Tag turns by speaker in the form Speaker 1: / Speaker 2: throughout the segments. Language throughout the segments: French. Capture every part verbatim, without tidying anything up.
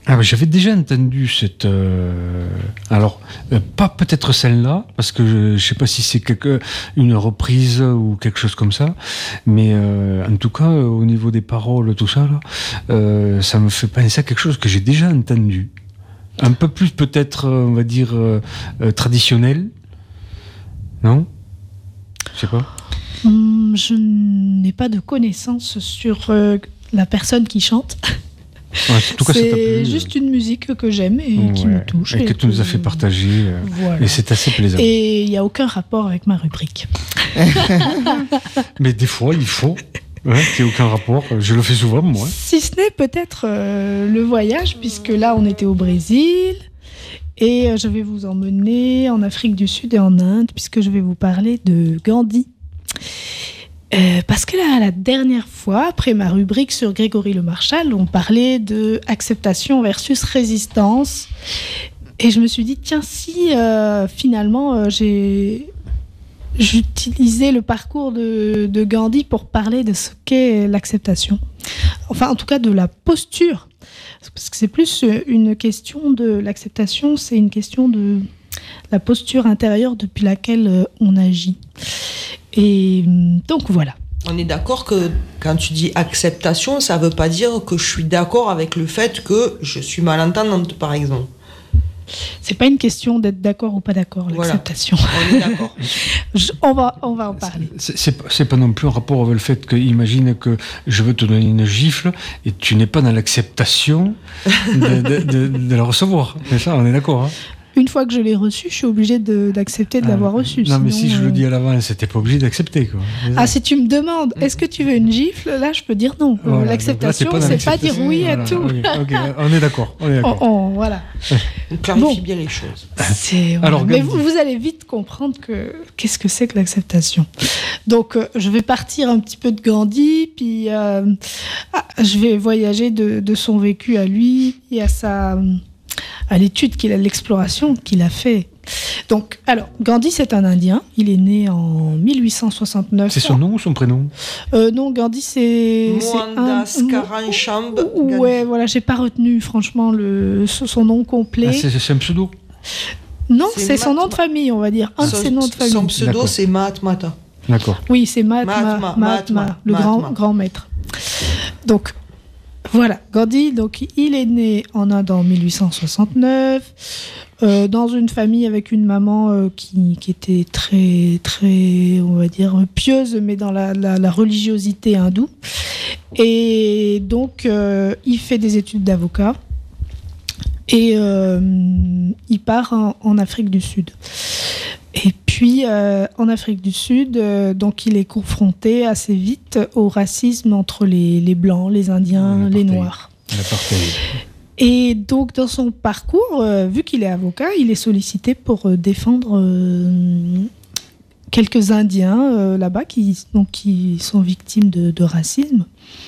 Speaker 1: Ah, mais j'avais déjà entendu cette... Euh, alors, euh, pas peut-être celle-là, parce que je ne sais pas si c'est quelque, une reprise ou quelque chose comme ça, mais euh, en tout cas, euh, au niveau des paroles, tout ça, là, euh, ça me fait penser à quelque chose que j'ai déjà entendu. Un peu plus peut-être, on va dire, euh, euh, traditionnel. Non ? Je sais pas.
Speaker 2: Hum, je n'ai pas de connaissances sur euh, la personne qui chante.
Speaker 1: Ouais, en tout cas,
Speaker 2: c'est
Speaker 1: ça t'a plu,
Speaker 2: juste
Speaker 1: euh...
Speaker 2: une musique que j'aime et ouais, qui me touche.
Speaker 1: Et, et que tu nous as fait partager. Euh, voilà. Et c'est assez plaisant.
Speaker 2: Et il n'y a aucun rapport avec ma rubrique.
Speaker 1: Mais des fois, il faut hein, qu'il n'y ait aucun rapport. Je le fais souvent, moi.
Speaker 2: Si ce n'est peut-être euh, le voyage, puisque là, on était au Brésil. Et euh, je vais vous emmener en Afrique du Sud et en Inde, puisque je vais vous parler de Gandhi. Euh, parce que là, la dernière fois, après ma rubrique sur Grégory Le Marchal, on parlait de acceptation versus résistance. Et je me suis dit, tiens, si euh, finalement euh, j'ai... j'utilisais le parcours de, de Gandhi pour parler de ce qu'est l'acceptation. Enfin, en tout cas, de la posture. Parce que c'est plus une question de l'acceptation, c'est une question de la posture intérieure depuis laquelle on agit. Et donc voilà.
Speaker 3: On est d'accord que quand tu dis acceptation, ça ne veut pas dire que je suis d'accord avec le fait que je suis malentendante, par exemple.
Speaker 2: C'est pas une question d'être d'accord ou pas d'accord, l'acceptation.
Speaker 3: Voilà, on est d'accord.
Speaker 2: je, on, va, on va en parler.
Speaker 1: C'est, c'est, c'est pas non plus en rapport avec le fait que, imagine que je veux te donner une gifle et tu n'es pas dans l'acceptation de, de, de, de la recevoir. C'est ça, on est d'accord, hein.
Speaker 2: Une fois que je l'ai reçu, je suis obligée de, d'accepter de ah, l'avoir reçu.
Speaker 1: Non, sinon, mais si je euh... le dis à l'avance, c'était pas obligé d'accepter, quoi.
Speaker 2: Ah, si tu me demandes, est-ce que tu veux une gifle ? Là, je peux dire non. Voilà, l'acceptation, là, c'est, c'est pas dire oui voilà, à tout.
Speaker 1: Okay, okay, on est d'accord. On est d'accord.
Speaker 2: On, on, voilà.
Speaker 3: On clarifie bon. bien les choses.
Speaker 2: C'est, voilà. Alors, mais vous, vous allez vite comprendre que qu'est-ce que c'est que l'acceptation. Donc, euh, je vais partir un petit peu de Gandhi, puis euh, ah, je vais voyager de, de son vécu à lui et à sa... à l'étude qu'il a, l'exploration qu'il a fait. Donc, alors, Gandhi, c'est un Indien. Il est né en mille huit cent soixante-neuf.
Speaker 1: C'est son nom ou son prénom ?
Speaker 2: euh, Non, Gandhi, c'est...
Speaker 3: Mohandas Karamchand.
Speaker 2: Ouais, voilà, j'ai pas retenu, franchement, le, son nom complet.
Speaker 1: Ah, c'est, c'est un pseudo ?
Speaker 2: Non, c'est, c'est son nom de famille, on va dire. Un son, de ses noms de famille.
Speaker 3: Son pseudo, D'accord. c'est Mahatmata.
Speaker 1: D'accord.
Speaker 2: Oui, c'est Mahatma,
Speaker 3: Mahatma,
Speaker 2: Mahatma, Mahatma le Mahatma. Grand, grand maître. Donc, voilà, Gandhi, donc, il est né en Inde en mille huit cent soixante-neuf, euh, dans une famille avec une maman euh, qui, qui était très, très, on va dire, pieuse, mais dans la, la, la religiosité hindoue. Et donc, euh, il fait des études d'avocat et euh, il part en, en Afrique du Sud. Et puis, euh, en Afrique du Sud, euh, donc il est confronté assez vite au racisme entre les, les Blancs, les Indiens, les Noirs.
Speaker 1: L'apartheid.
Speaker 2: Et donc, dans son parcours, euh, vu qu'il est avocat, il est sollicité pour euh, défendre euh, quelques Indiens euh, là-bas qui, donc, qui sont victimes de, de racisme.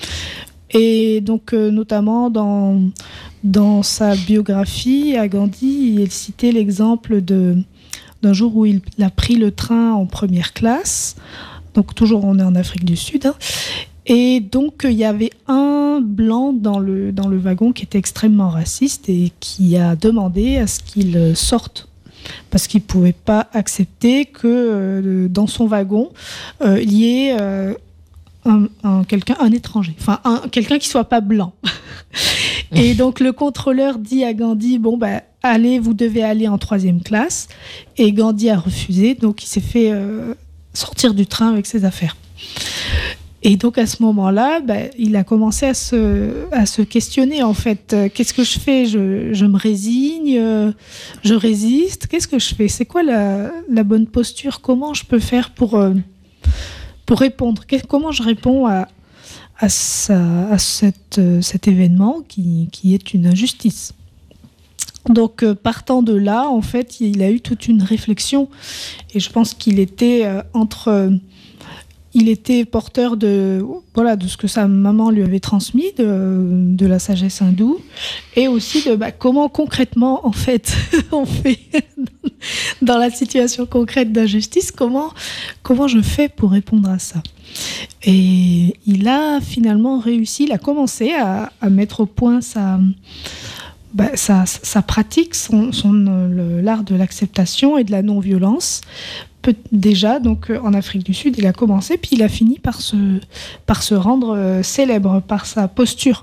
Speaker 2: Et donc, euh, notamment dans, dans sa biographie, à Gandhi, il citait l'exemple de... d'un jour où il a pris le train en première classe, donc toujours on est en Afrique du Sud, hein, et donc il y avait un blanc dans le, dans le wagon qui était extrêmement raciste et qui a demandé à ce qu'il sorte, parce qu'il ne pouvait pas accepter que euh, dans son wagon, euh, il y ait euh, un, un, quelqu'un, un étranger, enfin un, quelqu'un qui ne soit pas blanc. Et donc le contrôleur dit à Gandhi, bon ben, allez, vous devez aller en troisième classe. Et Gandhi a refusé, donc il s'est fait euh, sortir du train avec ses affaires. Et donc à ce moment-là, ben, il a commencé à se, à se questionner en fait. Euh, qu'est-ce que je fais ? je, je me résigne, euh, je résiste. Qu'est-ce que je fais ? C'est quoi la, la bonne posture ? Comment je peux faire pour, euh, pour répondre ? Comment je réponds à à, sa, à cette, euh, cet événement qui, qui est une injustice. Donc, euh, partant de là, en fait, il a eu toute une réflexion et je pense qu'il était euh, entre... Euh, il était porteur de, voilà, de ce que sa maman lui avait transmis, de, de la sagesse hindoue, et aussi de bah, comment concrètement, en fait, on fait dans la situation concrète d'injustice, comment, comment je fais pour répondre à ça. Et il a finalement réussi, il a commencé à, à mettre au point sa, bah, sa, sa pratique, son, son, le, l'art de l'acceptation et de la non-violence. Peut, déjà, donc, en Afrique du Sud, il a commencé, puis il a fini par se, par se rendre euh, célèbre par sa posture.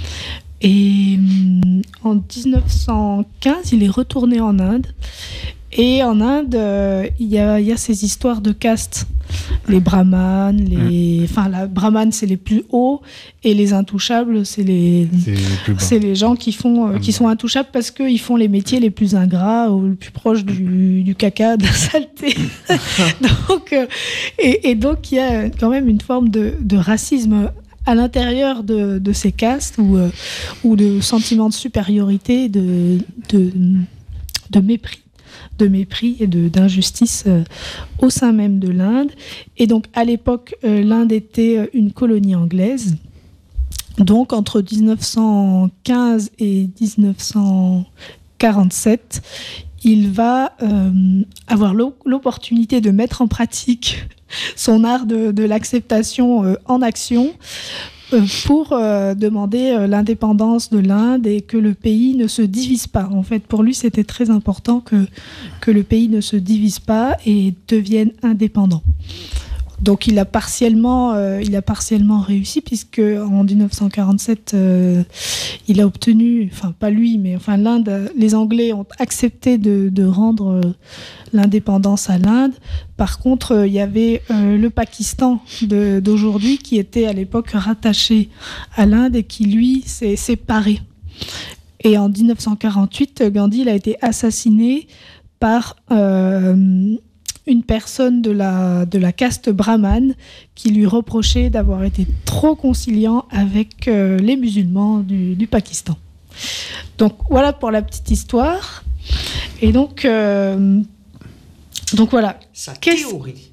Speaker 2: Et en dix-neuf cent quinze, il est retourné en Inde. Et en Inde, euh, il y a, il y a ces histoires de castes. Les brahmanes, les... enfin, la brahmane, c'est les plus hauts, et les intouchables, c'est les,
Speaker 1: c'est les, plus bas.
Speaker 2: C'est les gens qui, font, euh, qui sont intouchables parce qu'ils font les métiers les plus ingrats ou le plus proche du, du caca, de la saleté. donc, euh, et, et donc, il y a quand même une forme de, de racisme à l'intérieur de, de ces castes ou, euh, ou de sentiment de supériorité, de, de, de mépris. de mépris et de, d'injustice euh, au sein même de l'Inde. Et donc, à l'époque, euh, l'Inde était une colonie anglaise. Donc, entre dix-neuf cent quinze et dix-neuf cent quarante-sept, il va euh, avoir l'opportunité de mettre en pratique son art de, de l'acceptation euh, en action euh, pour euh, demander euh, l'indépendance de l'Inde et que le pays ne se divise pas. En fait, pour lui, c'était très important que, que le pays ne se divise pas et devienne indépendant. Donc, il a partiellement, euh, il a partiellement réussi puisque en dix-neuf cent quarante-sept, euh, il a obtenu, enfin pas lui, mais enfin l'Inde, les Anglais ont accepté de, de rendre euh, l'indépendance à l'Inde. Par contre, euh, il y avait euh, le Pakistan de, d'aujourd'hui qui était à l'époque rattaché à l'Inde et qui lui s'est séparé. Et en dix-neuf cent quarante-huit, Gandhi il a été assassiné par euh, une personne de la, de la caste brahmane qui lui reprochait d'avoir été trop conciliant avec euh, les musulmans du, du Pakistan. Donc voilà pour la petite histoire. Et donc, euh, donc voilà.
Speaker 3: Sa
Speaker 2: Qu'est-ce...
Speaker 3: théorie.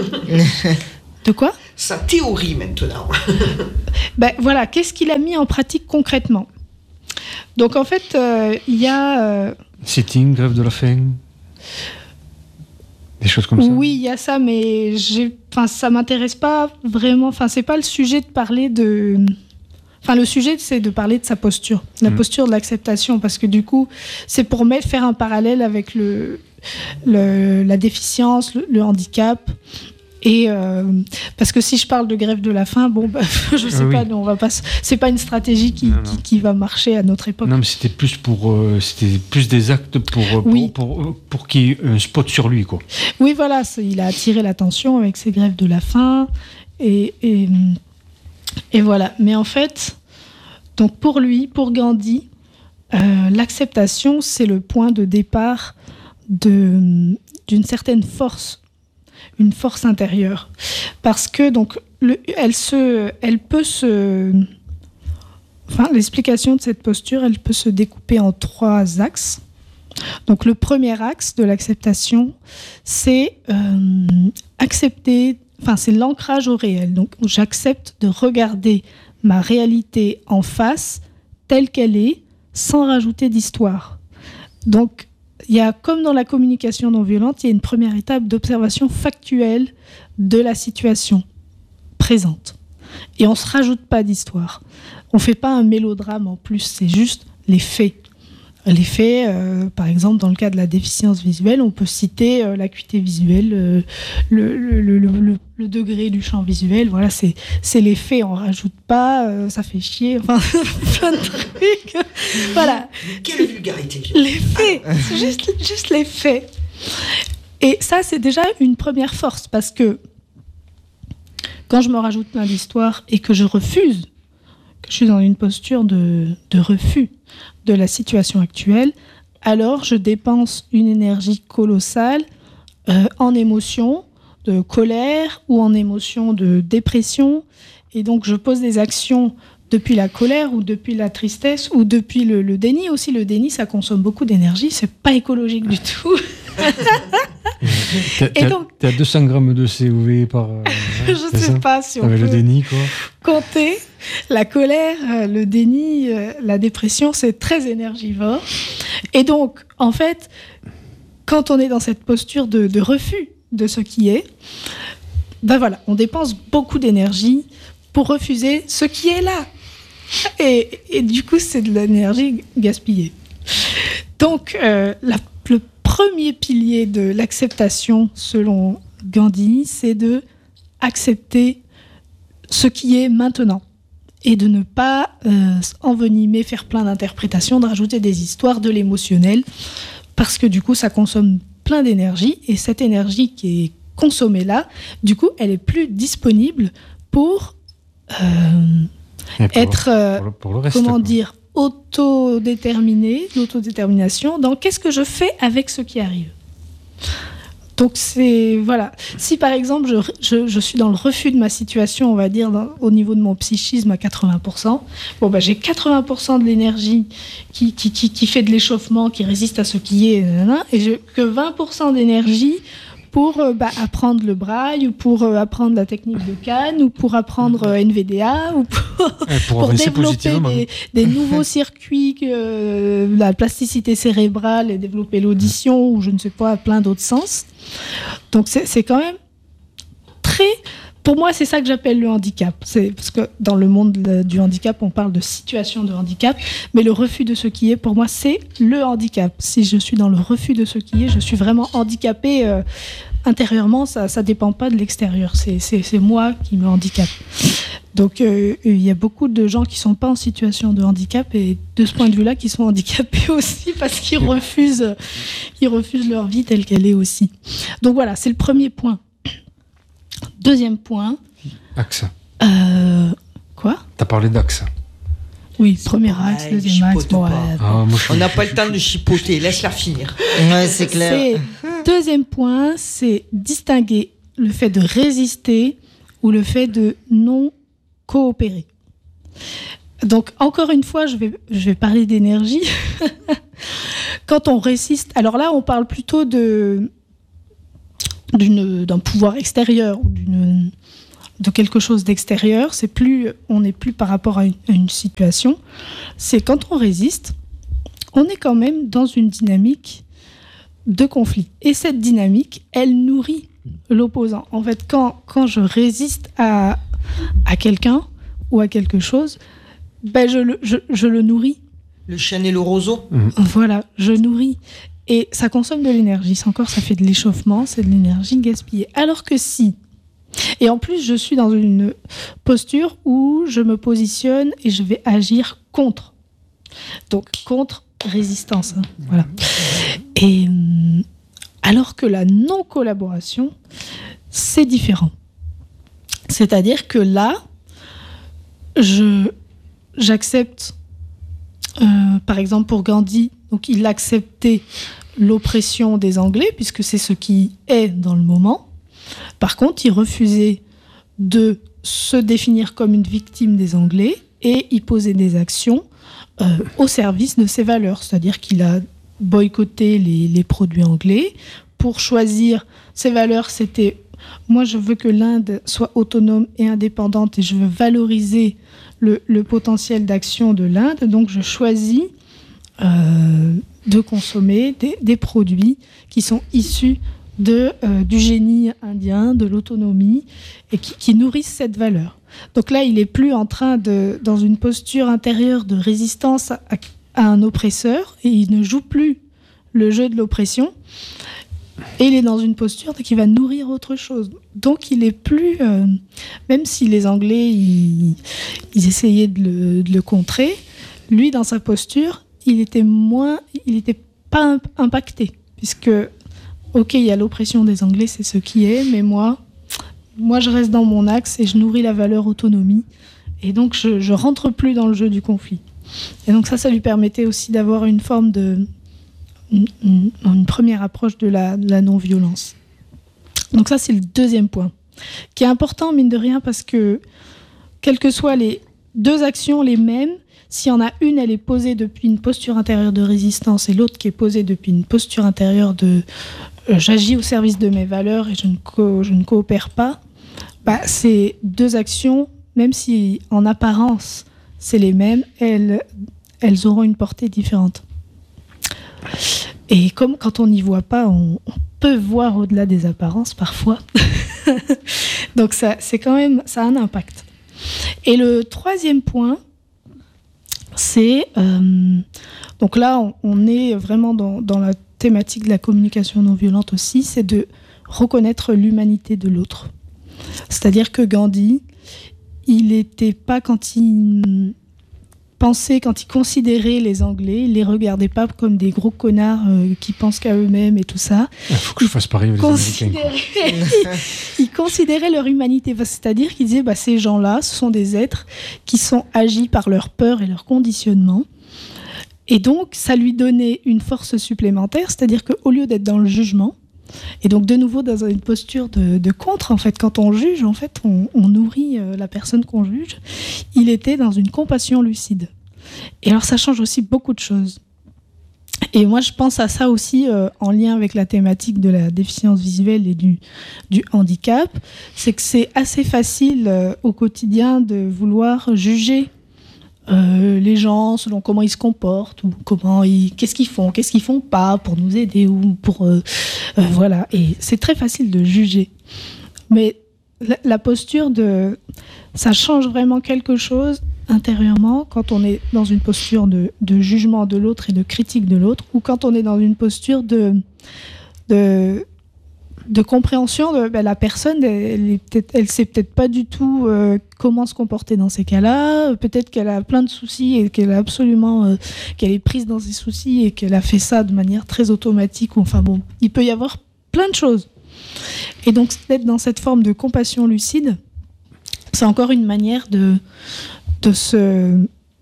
Speaker 2: De quoi ?
Speaker 3: Sa théorie maintenant.
Speaker 2: Ben voilà, qu'est-ce qu'il a mis en pratique concrètement ? Donc en fait, euh, il y a... Euh...
Speaker 1: Sitting, grève de la faim. Des choses comme ça.
Speaker 2: Oui, il y a ça, mais j'ai... Enfin, ça m'intéresse pas vraiment. Enfin, c'est pas le sujet de parler de. Enfin, le sujet, c'est de parler de sa posture, la mmh. posture de l'acceptation, parce que du coup, c'est pour mettre, faire un parallèle avec le, le la déficience, le, le handicap. Et euh, parce que si je parle de grève de la faim, bon, bah, je sais ah, pas, oui. on va pas. C'est pas une stratégie qui, non, non. Qui, qui va marcher à notre époque.
Speaker 1: Non, mais c'était plus pour, euh, c'était plus des actes pour pour, oui. pour, pour, pour qu'il y ait un spot sur lui, quoi.
Speaker 2: Oui, voilà, il a attiré l'attention avec ses grèves de la faim et et, et voilà. Mais en fait, donc pour lui, pour Gandhi, euh, l'acceptation, c'est le point de départ de d'une certaine force. Une force intérieure, parce que donc le, elle se, elle peut se, enfin l'explication de cette posture, elle peut se découper en trois axes. Donc le premier axe de l'acceptation, c'est euh, accepter, enfin c'est l'ancrage au réel. Donc j'accepte de regarder ma réalité en face, telle qu'elle est, sans rajouter d'histoire. Donc il y a, comme dans la communication non violente, il y a une première étape d'observation factuelle de la situation présente. Et on ne se rajoute pas d'histoire. On ne fait pas un mélodrame en plus, c'est juste les faits. Les faits, euh, par exemple, dans le cas de la déficience visuelle, on peut citer euh, l'acuité visuelle, euh, le, le, le, le, le degré du champ visuel. Voilà, c'est, c'est les faits, on ne rajoute pas, euh, ça fait chier, enfin, plein de trucs. Voilà.
Speaker 3: Quelle vulgarité.
Speaker 2: Les faits, c'est juste, juste les faits. Et ça, c'est déjà une première force, parce que quand je me rajoute plein d'histoires et que je refuse, que je suis dans une posture de, de refus de la situation actuelle, alors je dépense une énergie colossale euh, en émotion de colère ou en émotion de dépression. Et donc, je pose des actions depuis la colère ou depuis la tristesse ou depuis le, le déni. Aussi, le déni, ça consomme beaucoup d'énergie. C'est pas écologique du tout.
Speaker 1: T'as, Et donc, t'as deux cents grammes de C O V par... Euh,
Speaker 2: je sais ça pas si on
Speaker 1: Avec
Speaker 2: peut
Speaker 1: le déni, quoi.
Speaker 2: compter. La colère, le déni, la dépression, c'est très énergivore. Et donc, en fait, quand on est dans cette posture de, de refus de ce qui est, ben voilà, on dépense beaucoup d'énergie pour refuser ce qui est là. et, et du coup, c'est de l'énergie gaspillée. Donc, euh, la, le premier pilier de l'acceptation, selon Gandhi, c'est de accepter ce qui est maintenant et de ne pas euh, envenimer, faire plein d'interprétations, de rajouter des histoires, de l'émotionnel, parce que du coup, ça consomme plein d'énergie et cette énergie qui est consommée là, du coup, elle est plus disponible pour, euh, pour être, euh, pour, pour le reste, comment quoi. dire, autodéterminée, l'autodétermination dans qu'est-ce que je fais avec ce qui arrive. Donc c'est, voilà, si par exemple je, je, je suis dans le refus de ma situation, on va dire dans, au niveau de mon psychisme à quatre-vingts pour cent, bon bah j'ai quatre-vingts pour cent de l'énergie qui, qui, qui, qui fait de l'échauffement, qui résiste à ce qui est, nanana, et j'ai que vingt pour cent d'énergie pour euh, bah, apprendre le braille, ou pour euh, apprendre la technique de Kahn, ou pour apprendre euh, N V D A, ou pour, pour, pour développer des, des nouveaux circuits, euh, la plasticité cérébrale, et développer l'audition, ou je ne sais pas, plein d'autres sens. Donc c'est, c'est quand même très... Pour moi, c'est ça que j'appelle le handicap. C'est parce que dans le monde du handicap, on parle de situation de handicap, mais le refus de ce qui est, pour moi, c'est le handicap. Si je suis dans le refus de ce qui est, je suis vraiment handicapée euh, intérieurement. Ça ne dépend pas de l'extérieur. C'est, c'est, c'est moi qui me handicape. Donc, euh, il y a beaucoup de gens qui ne sont pas en situation de handicap et de ce point de vue-là, qui sont handicapés aussi parce qu'ils refusent, ils refusent leur vie telle qu'elle est aussi. Donc voilà, c'est le premier point. Deuxième point.
Speaker 1: Axe.
Speaker 2: Euh, quoi ?
Speaker 1: T'as parlé d'axe.
Speaker 2: Oui, premier axe, ouais, deuxième axe. Bon, ouais.
Speaker 3: ah, moi, on n'a pas le temps de chipoter, laisse-la finir.
Speaker 4: Ouais, c'est clair.
Speaker 2: C'est, deuxième point, c'est distinguer le fait de résister ou le fait de non coopérer. Donc, encore une fois, je vais, je vais parler d'énergie. Quand on résiste, alors là, on parle plutôt de... D'une, d'un pouvoir extérieur ou d'une, de quelque chose d'extérieur. C'est plus, on n'est plus par rapport à une, à une situation. C'est quand on résiste, on est quand même dans une dynamique de conflit. Et cette dynamique, elle nourrit l'opposant. En fait, quand, quand je résiste à, à quelqu'un ou à quelque chose, ben je, le, je, je le nourris.
Speaker 3: Le chêne et le roseau.
Speaker 2: Mmh. Voilà, je nourris. Et ça consomme de l'énergie. C'est encore, ça fait de l'échauffement, c'est de l'énergie gaspillée. Alors que si, et en plus, je suis dans une posture où je me positionne et je vais agir contre. Donc, contre résistance. Hein, voilà. Et alors que la non-collaboration, c'est différent. C'est-à-dire que là, je, j'accepte, euh, par exemple pour Gandhi, donc il acceptait l'oppression des Anglais, puisque c'est ce qui est dans le moment. Par contre, il refusait de se définir comme une victime des Anglais et il posait des actions euh, au service de ses valeurs. C'est-à-dire qu'il a boycotté les, les produits anglais pour choisir ses valeurs. C'était, moi je veux que l'Inde soit autonome et indépendante et je veux valoriser le, le potentiel d'action de l'Inde. Donc je choisis Euh, de consommer des, des produits qui sont issus de, euh, du génie indien, de l'autonomie, et qui, qui nourrissent cette valeur. Donc là, il n'est plus en train de, dans une posture intérieure de résistance à, à un oppresseur, et il ne joue plus le jeu de l'oppression, et il est dans une posture qui va nourrir autre chose. Donc il est plus, euh, même si les Anglais, ils, ils essayaient de le, de le contrer, lui, dans sa posture, il était moins, il n'était pas impacté, puisque, ok, il y a l'oppression des Anglais, c'est ce qui est, mais moi, moi, je reste dans mon axe et je nourris la valeur autonomie, et donc je, je rentre plus dans le jeu du conflit. Et donc ça, ça lui permettait aussi d'avoir une forme de, une, une, une première approche de la, de la non-violence. Donc ça, c'est le deuxième point, qui est important, mine de rien, parce que, quelles que soient les deux actions les mêmes, s'il y en a une, elle est posée depuis une posture intérieure de résistance et l'autre qui est posée depuis une posture intérieure de euh, j'agis au service de mes valeurs et je ne, co- je ne coopère pas, bah, ces deux actions, même si en apparence c'est les mêmes, elles, elles auront une portée différente. Et comme quand on n'y voit pas, on, on peut voir au-delà des apparences parfois. Donc ça, c'est quand même, ça a un impact. Et le troisième point, c'est... Euh, donc là, on, on est vraiment dans, dans la thématique de la communication non violente aussi, c'est de reconnaître l'humanité de l'autre. C'est-à-dire que Gandhi, il n'était pas, quand il pensait, quand il considérait les Anglais, il les regardait pas comme des gros connards euh, qui pensent qu'à eux-mêmes et tout ça.
Speaker 1: Il faut que je fasse pareil avec les Américains.
Speaker 2: Il considérait leur humanité, c'est-à-dire qu'il disait bah, ces gens-là, ce sont des êtres qui sont agis par leur peur et leur conditionnement. Et donc, ça lui donnait une force supplémentaire, c'est-à-dire qu'au lieu d'être dans le jugement, et donc de nouveau dans une posture de, de contre, en fait, quand on juge, en fait, on, on nourrit euh, la personne qu'on juge, il était dans une compassion lucide. Et alors, ça change aussi beaucoup de choses. Et moi, je pense à ça aussi euh, en lien avec la thématique de la déficience visuelle et du, du handicap, c'est que c'est assez facile euh, au quotidien de vouloir juger Euh, les gens selon comment ils se comportent ou comment ils, qu'est-ce qu'ils font, qu'est-ce qu'ils font pas pour nous aider ou pour euh, euh, voilà. Et c'est très facile de juger, mais la, la posture de ça change vraiment quelque chose intérieurement quand on est dans une posture de, de jugement de l'autre et de critique de l'autre, ou quand on est dans une posture de de de compréhension de ben, la personne, elle est peut-être, elle sait peut-être pas du tout euh, comment se comporter dans ces cas-là. Peut-être qu'elle a plein de soucis et qu'elle a absolument, euh, qu'elle est prise dans ses soucis et qu'elle a fait ça de manière très automatique. Ou, enfin bon, il peut y avoir plein de choses. Et donc d'être dans cette forme de compassion lucide, c'est encore une manière de de se.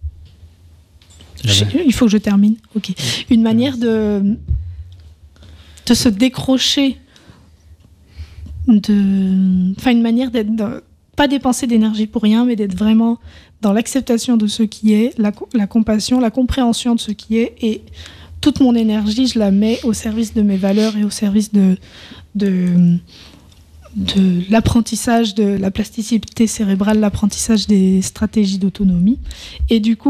Speaker 2: Je, il faut que je termine. Ok. Une manière de de se décrocher. De... Enfin, une manière d'être dans... pas dépenser d'énergie pour rien, mais d'être vraiment dans l'acceptation de ce qui est, la, la compassion, la compréhension de ce qui est, et toute mon énergie, je la mets au service de mes valeurs et au service de, de, de l'apprentissage de la plasticité cérébrale, l'apprentissage des stratégies d'autonomie. Et du coup,